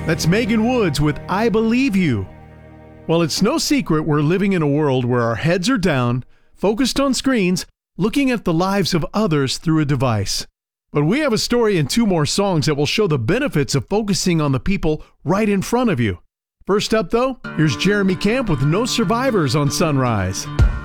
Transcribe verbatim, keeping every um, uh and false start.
That's Megan Woods with I Believe You. Well, it's no secret we're living in a world where our heads are down, focused on screens, looking at the lives of others through a device. But we have a story and two more songs that will show the benefits of focusing on the people right in front of you. First up, though, here's Jeremy Camp with No Survivors on Sunrise.